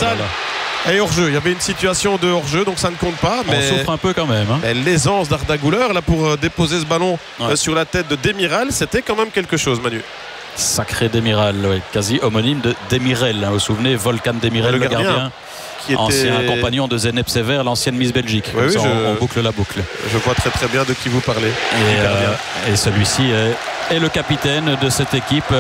transversale. Et hors-jeu, il y avait une situation de hors-jeu, donc ça ne compte pas. Mais on souffre un peu quand même. Mais l'aisance d'Arda Güler là pour déposer ce ballon sur la tête de Demiral, c'était quand même quelque chose, Manu. Sacré Demiral, quasi homonyme de Demirel. Vous vous souvenez, Volkan Demirel, le gardien. Qui était ancien compagnon de Zeynep Sever, l'ancienne Miss Belgique. Oui, on boucle la boucle. Je vois très très bien de qui vous parlez. Et celui-ci est le capitaine de cette équipe.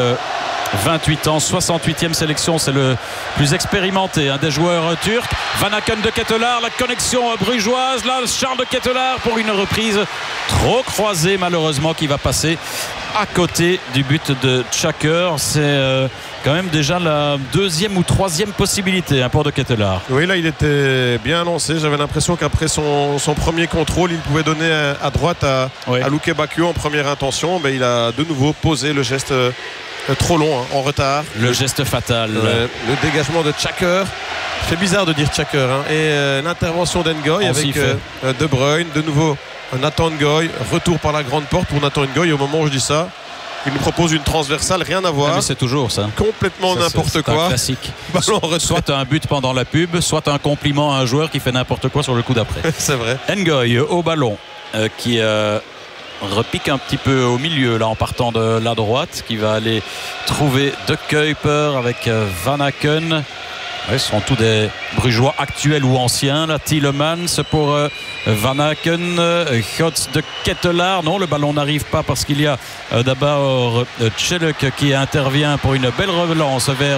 28 ans, 68e sélection, c'est le plus expérimenté des joueurs turcs. Van Aken de Ketelaar, la connexion brugeoise. Là, Charles de Ketelaar pour une reprise trop croisée malheureusement qui va passer à côté du but de Çakır. C'est quand même déjà la deuxième ou troisième possibilité pour de Ketelaar. Oui, là il était bien lancé. J'avais l'impression qu'après son premier contrôle, il pouvait donner à droite à Luke Bakio en première intention. Mais il a de nouveau posé le geste trop long, en retard. Le geste fatal. Le dégagement de Çakır. C'est bizarre de dire Çakır. Et l'intervention d'Ngoy avec De Bruyne. De nouveau Nathan Ngoy. Retour par la grande porte pour Nathan Ngoy. Au moment où je dis ça, il nous propose une transversale, rien à voir. Mais c'est toujours ça. Complètement n'importe quoi. Un classique. Soit un but pendant la pub, soit un compliment à un joueur qui fait n'importe quoi sur le coup d'après. C'est vrai. Ngoy au ballon qui repique un petit peu au milieu là en partant de la droite, qui va aller trouver De Kuiper avec Van Aken. Ce sont tous des Brugeois actuels ou anciens là. Tielemans pour Van Aken, Götze de Ketelaar. Non, le ballon n'arrive pas parce qu'il y a d'abord Çelik qui intervient pour une belle relance vers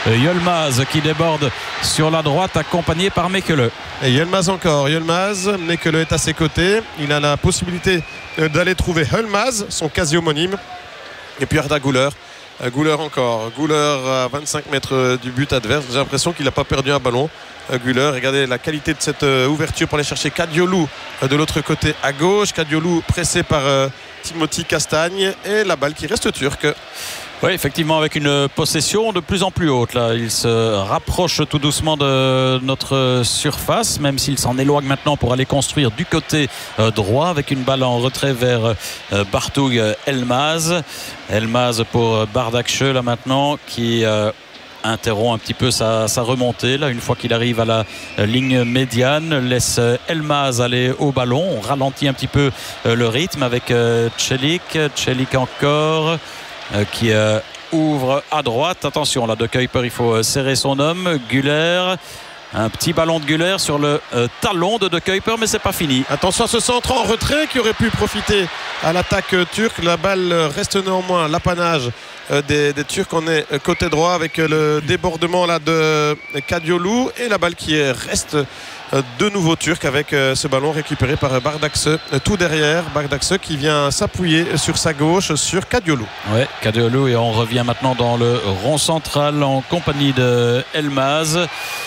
Yılmaz qui déborde sur la droite accompagné par Mekele. Et Yılmaz encore, Mekele est à ses côtés. Il a la possibilité d'aller trouver Yılmaz, son quasi-homonyme, et puis Arda Güler. Güler encore. Güler à 25 mètres du but adverse. J'ai l'impression qu'il n'a pas perdu un ballon. Güler, regardez la qualité de cette ouverture pour aller chercher Kadioglu de l'autre côté à gauche. Kadioglu pressé par Timothy Castagne et la balle qui reste turque. Oui, effectivement, avec une possession de plus en plus haute. Là, il se rapproche tout doucement de notre surface, même s'il s'en éloigne maintenant pour aller construire du côté droit, avec une balle en retrait vers Bartug Elmaz. Elmaz pour Bardakche, là maintenant, qui interrompt un petit peu sa remontée. Là, une fois qu'il arrive à la ligne médiane, laisse Elmaz aller au ballon. On ralentit un petit peu le rythme avec Çelik encore. Qui ouvre à droite. Attention là, De Kuiper, il faut serrer son homme. Güler, un petit ballon de Güler sur le talon de Kuiper, mais c'est pas fini. Attention à ce centre en retrait qui aurait pu profiter à l'attaque turque. La balle reste néanmoins l'apanage des Turcs. On est côté droit avec le débordement là de Kadioglu et la balle qui reste de nouveau turc avec ce ballon récupéré par Bardakse tout derrière. Bardakse qui vient s'appuyer sur sa gauche sur Kadioglu. Ouais, Kadioglu, et on revient maintenant dans le rond central en compagnie de Elmaz.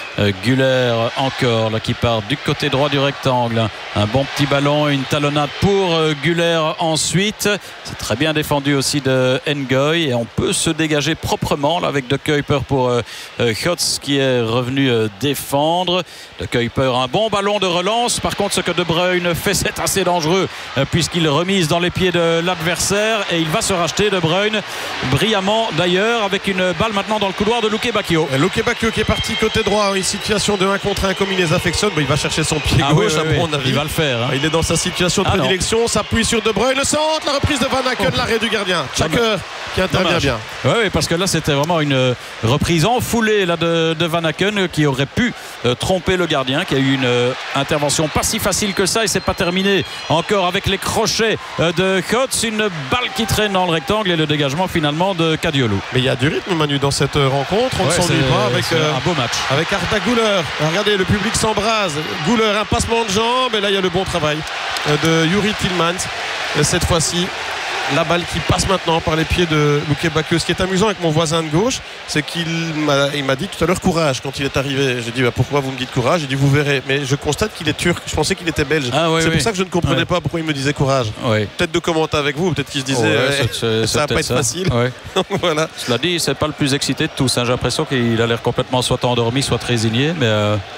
Güler encore là, qui part du côté droit du rectangle. Un bon petit ballon, une talonnade pour Güler ensuite. C'est très bien défendu aussi de Ngoy et on peut se dégager proprement là, avec De Kuiper pour Götze qui est revenu défendre. De Kuiper, un bon ballon de relance. Par contre, ce que De Bruyne fait, c'est assez dangereux puisqu'il remise dans les pieds de l'adversaire et il va se racheter, De Bruyne, brillamment d'ailleurs, avec une balle maintenant dans le couloir de Luke Bakio. Luke Bakio qui est parti côté droit. Situation de 1 contre 1 comme il les affectionne. Il va chercher son pied gauche à mon avis. Il va le faire. Il est dans sa situation de prédilection. S'appuie sur De Bruyne. Le centre, la reprise de Van Aken, l'arrêt du gardien. Çakır qui intervient bien. Oui, parce que là c'était vraiment une reprise enfoulée là, de Van Aken qui aurait pu tromper le gardien, qui a eu une intervention pas si facile que ça et c'est pas terminé encore avec les crochets de Götze. Une balle qui traîne dans le rectangle et le dégagement finalement de Kadioglu. Mais il y a du rythme, Manu, dans cette rencontre. On ne s'ennuie pas avec un beau match. Avec Arda Güler. Regardez, le public s'embrase. Güler, un passement de jambes et là il y a le bon travail de Youri Tielemans. Cette fois-ci, la balle qui passe maintenant par les pieds de Luke Bakio. Ce qui est amusant avec mon voisin de gauche, c'est qu'il m'a dit tout à l'heure courage quand il est arrivé. J'ai dit pourquoi vous me dites courage? Il dit vous verrez. Mais je constate qu'il est turc. Je pensais qu'il était belge. C'est pour ça que je ne comprenais pas pourquoi il me disait courage. Peut-être de commenter avec vous, peut-être qu'il se disait ça va pas être facile. Voilà. Cela dit, c'est pas le plus excité de tous. J'ai l'impression qu'il a l'air complètement soit endormi, soit résigné, mais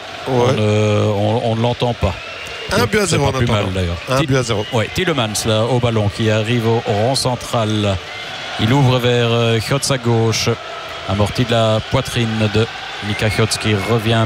on ne l'entend pas. 1-0 en plus mal d'ailleurs. 1-0. Tielemans là au ballon qui arrive au rond central. Il ouvre vers Götze à gauche, amorti de la poitrine de Mika Götze qui revient